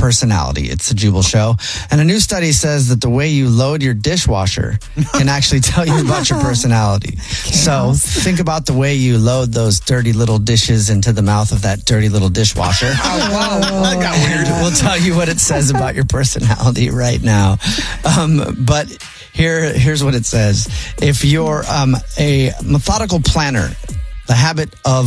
personality. It's the Jubal Show. And a new study says that the way you load your dishwasher can actually tell you about your personality. So think about the way you load those dirty little dishes into the mouth of that dirty little dishwasher. That got weird. We'll tell you what it says about your personality right now. But here's what it says. If you're a methodical planner, the habit of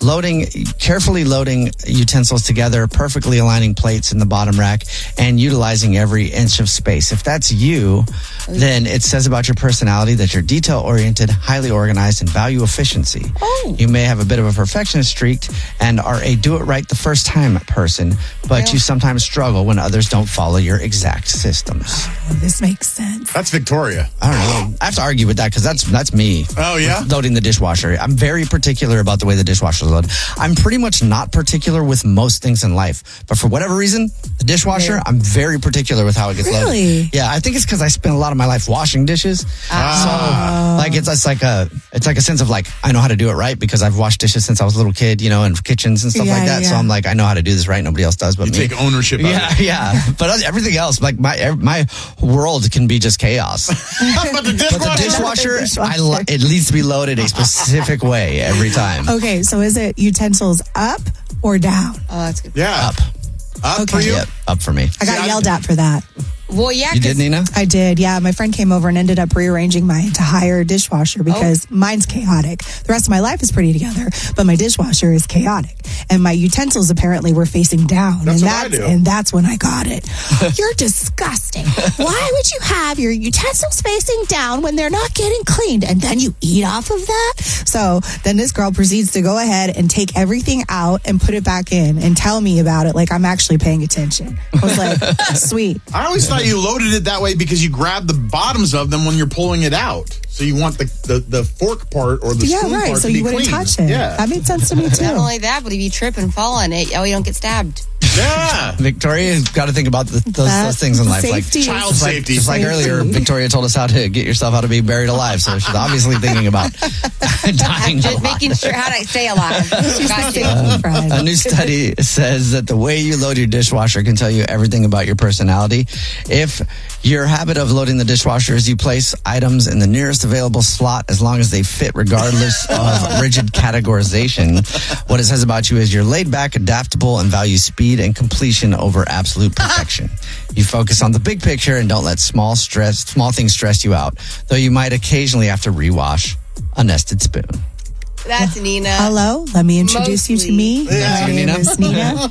carefully loading utensils together, perfectly aligning plates in the bottom rack, and utilizing every inch of space. If that's you, then it says about your personality that you're detail-oriented, highly organized, and value efficiency. You may have a bit of a perfectionist streak and are a do-it-right-the-first-time person, but you sometimes struggle when others don't follow your exact systems. Oh, this makes sense. That's Victoria. I don't know. I have to argue with that because that's me. Oh, yeah? Loading the dishwasher. I'm very particular about the way the dishwasher is loaded. I'm pretty much not particular with most things in life, but for whatever reason, the dishwasher, I'm very particular with how it gets loaded. Yeah, I think it's because I spent a lot of my life washing dishes. So, like, it's like a sense of like I know how to do it right because I've washed dishes since I was a little kid, in kitchens and stuff like that. So I'm like, I know how to do this right. Nobody else does but me. You take ownership of it. Yeah. But everything else, like my world can be just chaos. But the dishwasher, it needs to be loaded a specific way every time. Okay, so is it utensils up or down? Oh, that's good. Yeah. Up for you? Yep, up for me. I got yelled at for that. Well, yeah. You did, Nina? I did, yeah. My friend came over and ended up rearranging my entire dishwasher because mine's chaotic. The rest of my life is pretty together, but my dishwasher is chaotic. And my utensils apparently were facing down. And that's when I got it. You're disgusting. Why would you have your utensils facing down when they're not getting cleaned? And then you eat off of that? So then this girl proceeds to go ahead and take everything out and put it back in and tell me about it like I'm actually paying attention. I was like, sweet. I always thought you loaded it that way because you grab the bottoms of them when you're pulling it out. So you want the fork part or the spoon part so to be you wouldn't clean. touch it. Yeah. That made sense to me too. Not only that, but if you trip and fall on it, you don't get stabbed. Yeah. Victoria's got to think about those things in life. Safety. Like Child safety. Just like earlier, Victoria told us how to get yourself how to be buried alive. So she's obviously thinking about dying Just alive. making sure how to stay alive. Got you. A new study says that the way you load your dishwasher can tell you everything about your personality. If your habit of loading the dishwasher is you place items in the nearest available slot as long as they fit regardless of rigid categorization, what it says about you is you're laid back, adaptable, and value speed and completion over absolute perfection. You focus on the big picture and don't let small things stress you out, though you might occasionally have to rewash a nested spoon. That's Nina. Hello, let me introduce you to me. My name is Nina,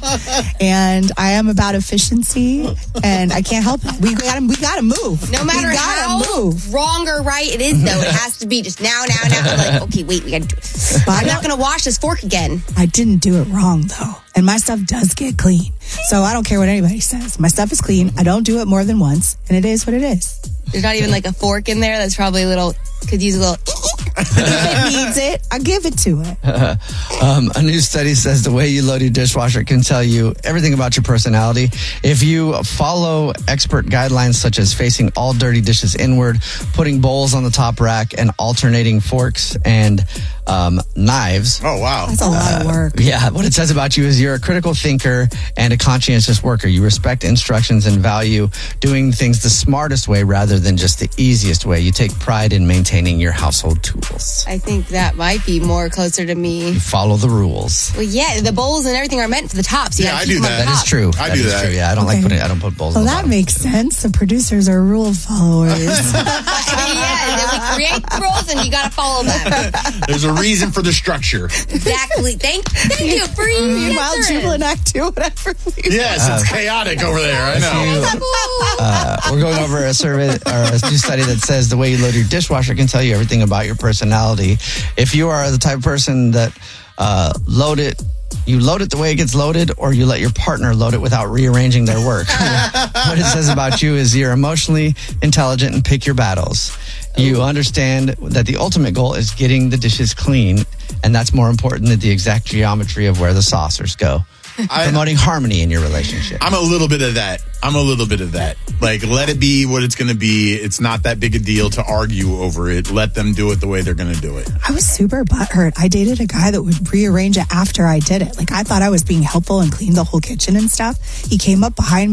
and I am about efficiency, and I can't help it. We gotta move. No matter how wrong or right it is, though, it has to be just now. I'm like, okay, wait, we gotta do it. I'm not gonna wash this fork again. I didn't do it wrong, though, and my stuff does get clean. So I don't care what anybody says. My stuff is clean. I don't do it more than once, and it is what it is. There's not even like a fork in there. That's probably could use a little. If it needs it, I give it to it. A new study says the way you load your dishwasher can tell you everything about your personality. If you follow expert guidelines such as facing all dirty dishes inward, putting bowls on the top rack, and alternating forks and knives. Oh, wow. That's a lot of work. Yeah, what it says about you is you're a critical thinker and a conscientious worker. You respect instructions and value doing things the smartest way rather than just the easiest way. You take pride in maintaining your household tools. I think that might be more closer to me. You follow the rules. Well, yeah, the bowls and everything are meant for the top. So I do that. That is true. I do that. True. Yeah, I don't put bowls Well, on the that bottom. makes sense. The producers are rule followers. Yeah, then we create the rules and you got to follow them. There's a reason for the structure. Exactly. Thank you for Meanwhile, answering. Jubal and I do whatever we Yes, it's chaotic over there. I know. We're going over a survey or a new study that says the way you load your dishwasher can tell you everything about your personality. If you are the type of person that you load it the way it gets loaded, or you let your partner load it without rearranging their work. What it says about you is you're emotionally intelligent and pick your battles. You understand that the ultimate goal is getting the dishes clean, and that's more important than the exact geometry of where the saucers go. Promoting harmony in your relationship. I'm a little bit of that. Like, let it be what it's going to be. It's not that big a deal to argue over it. Let them do it the way they're going to do it. I was super butthurt. I dated a guy that would rearrange it after I did it. Like, I thought I was being helpful and cleaned the whole kitchen and stuff. He came up behind me